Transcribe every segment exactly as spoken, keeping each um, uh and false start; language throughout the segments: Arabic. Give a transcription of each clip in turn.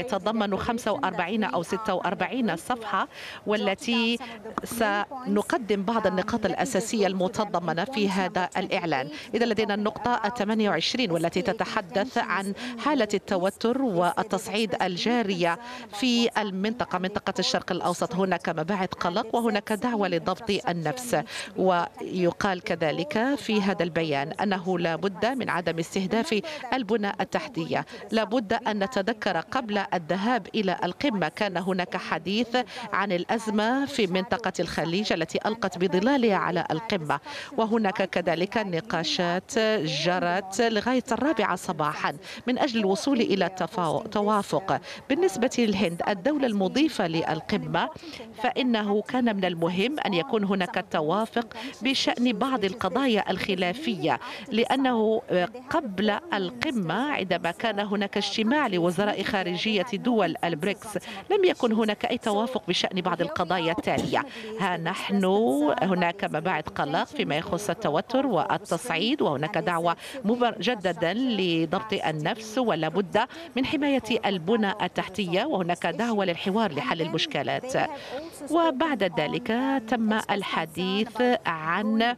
يتضمن خمسة وأربعين أو ستة وأربعين صفحة، والتي سنقدم بعض النقاط الأساسية المتضمنة في هذا الإعلان. إذا لدينا النقطة الثمانية وعشرين والتي تتحدث عن حالة التوتر والتصعيد الجارية في المنطقة منطقة الشرق الأوسط. هناك مباعث قلق وهناك دعوة لضبط النفس. ويقال كذلك في هذا البيان أنه لا بد من عدم استهداف البنى التحتية. لا بد أن نتذكر قبل الذهاب إلى القمة كان هناك حديث عن الأزمة في منطقة الخليج التي ألقت بظلالها على القمة، وهناك كذلك نقاشات جرت لغاية الرابعة صباحا من أجل الوصول إلى توافق. بالنسبة للهند الدولة المضيفة للقمة، فإنه كان من المهم أن يكون هناك توافق بشأن بعض القضايا الخلافية، لأنه قبل القمة عندما كان هناك اجتماع لوزراء خارجية دول البريكس لم يكن هناك أي توافق بشأن بعض القضايا التالية. ها نحن هناك مباعث قلق فيما يخص التوتر والتصعيد، وهناك دعوة مجددا لضبط النفس ولا بد من حماية البنى التحتية، وهناك دعوة للحوار لحل المشكلات. وبعد ذلك تم الحديث عن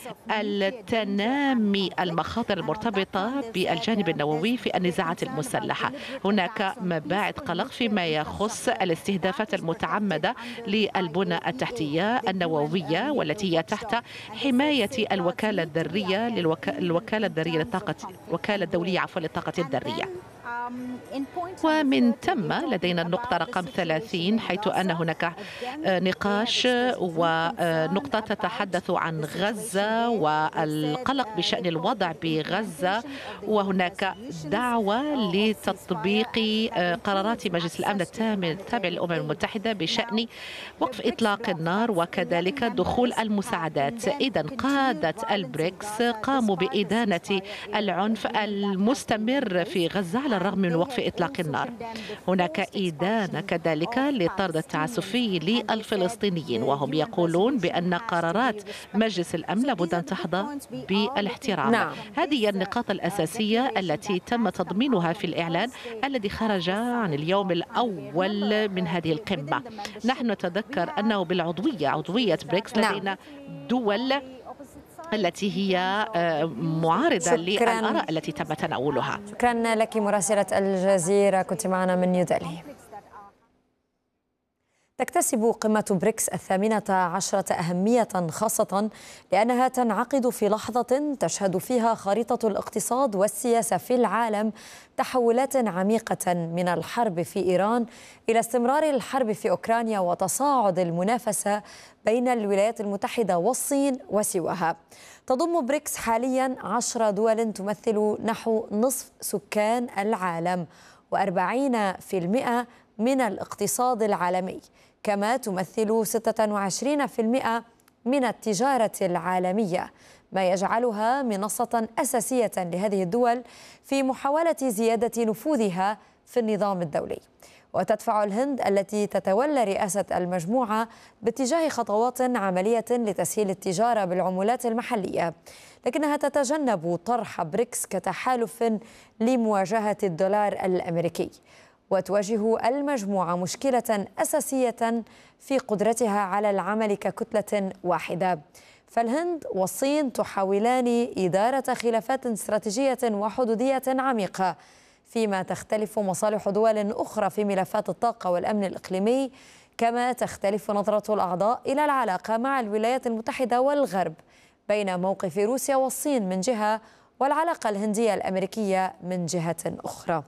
التنامي المخاطر المرتبطة بالجانب النووي في النزاعات المسلحة. هناك مباعث قلق فيما يخص الاستهدافات المتعمدة للبنى التحتية النووية، والتي هي تحت حماية الوكالة الذرية للوكالة الذرية للطاقة الوكالة الدولية عفوا للطاقة الذرية. ومن ثم لدينا النقطة رقم ثلاثين، حيث أن هناك نقاش ونقطة تتحدث عن غزة والقلق بشأن الوضع بغزة، وهناك دعوة لتطبيق قرارات مجلس الأمن التابع للأمم المتحدة بشأن وقف إطلاق النار وكذلك دخول المساعدات. إذن قادة البريكس قاموا بإدانة العنف المستمر في غزة على الرغم من وقف إطلاق النار. هناك إدانة كذلك للطرد التعسفي للفلسطينيين، وهم يقولون بأن قرارات مجلس الأمن لابد أن تحظى بالاحترام. نعم. هذه النقاط الأساسية التي تم تضمينها في الإعلان الذي خرج عن اليوم الأول من هذه القمة. نحن نتذكر أنه بالعضوية عضوية بريكس لدينا دول التي هي معارضة للآراء التي تم تناولها. شكرا لك مراسلة الجزيرة، كنت معنا من نيودلهي. تكتسب قمة بريكس الثامنة عشرة أهمية خاصة لأنها تنعقد في لحظة تشهد فيها خريطة الاقتصاد والسياسة في العالم تحولات عميقة، من الحرب في إيران إلى استمرار الحرب في أوكرانيا وتصاعد المنافسة بين الولايات المتحدة والصين وسواها. تضم بريكس حاليا عشر دول تمثل نحو نصف سكان العالم وأربعين في المئة من الاقتصاد العالمي، كما تمثل ستة وعشرين في المئة من التجارة العالمية، ما يجعلها منصة أساسية لهذه الدول في محاولة زيادة نفوذها في النظام الدولي. وتدفع الهند التي تتولى رئاسة المجموعة باتجاه خطوات عملية لتسهيل التجارة بالعملات المحلية، لكنها تتجنب طرح بريكس كتحالف لمواجهة الدولار الأمريكي. وتواجه المجموعة مشكلة أساسية في قدرتها على العمل ككتلة واحدة، فالهند والصين تحاولان إدارة خلافات استراتيجية وحدودية عميقة، فيما تختلف مصالح دول أخرى في ملفات الطاقة والأمن الإقليمي، كما تختلف نظرة الأعضاء إلى العلاقة مع الولايات المتحدة والغرب، بين موقف روسيا والصين من جهة والعلاقة الهندية الأمريكية من جهة أخرى.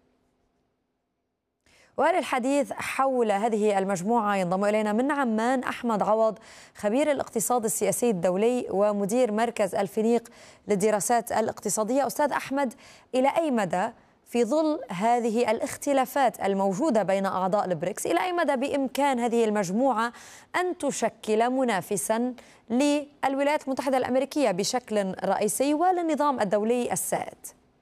وللحديث حول هذه المجموعة ينضم إلينا من عمان أحمد عوض، خبير الاقتصاد السياسي الدولي ومدير مركز الفينيق للدراسات الاقتصادية. أستاذ أحمد، إلى أي مدى في ظل هذه الاختلافات الموجودة بين أعضاء البريكس، إلى أي مدى بإمكان هذه المجموعة أن تشكل منافسا للولايات المتحدة الأمريكية بشكل رئيسي وللنظام الدولي السائد؟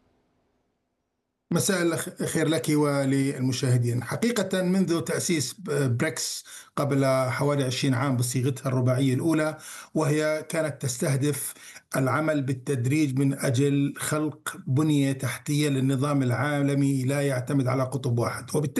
مساء الخير لك وللمشاهدين. حقيقة منذ تأسيس بريكس قبل حوالي عشرين عام بصيغتها الرباعية الأولى، وهي كانت تستهدف العمل بالتدريج من أجل خلق بنية تحتية للنظام العالمي لا يعتمد على قطب واحد، وبالتالي